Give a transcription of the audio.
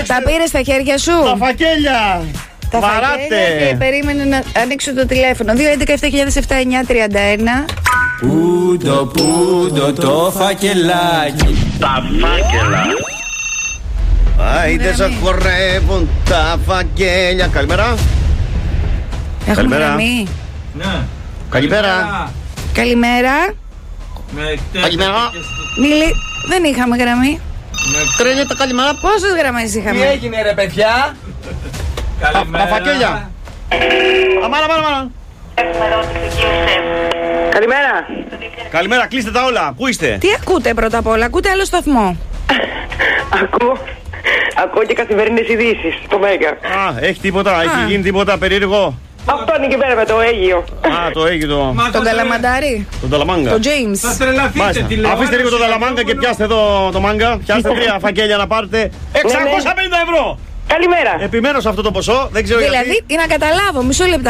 Τα πήρε στα χέρια σου. Τα φακέλια. Τα φακέλια και περίμενε να ανοίξω το τηλέφωνο. 2-11-7000-79-31. Πούντο το φακελάκι. Τα φάκελα. Άιντε σε χορεύουν τα φακέλια. Καλημέρα. Έχουμε γραμμή. Ναι. Καλημέρα. Καλημέρα. Καλημέρα. Δεν είχαμε γραμμή. Τρένεται καλημέρα. Πόσες γραμμές Τι είχαμε? έγινε ρε παιδιά? Καλημέρα. Τα φακέλια. Αμάρα. Καλημέρα. Καλημέρα, κλείστε τα όλα. Πού είστε? Τι ακούτε πρώτα απ' όλα? Ακούτε άλλο σταθμό? Ακούω και καθημερινές ειδήσεις στο Μέγκα. Α, έχει τίποτα, έχει γίνει τίποτα περίεργο? Αυτό είναι εκεί πέρα με το Αίγυο. Α, το Αίγυο. Τον Καλαμαντάρι. Τον Ταλαμάγκα. Τον James. Θα τρελαθείτε τη λέω. Αφήστε λίγο τον Ταλαμάγκα και πιάστε εδώ το μάγκα. Πιάστε 3 φακέλια να πάρετε 650 ευρώ. Καλημέρα. Επιμένω σε αυτό το ποσό, δεν ξέρω γιατί. Δηλαδή, τι να καταλάβω, μισό λεπτά.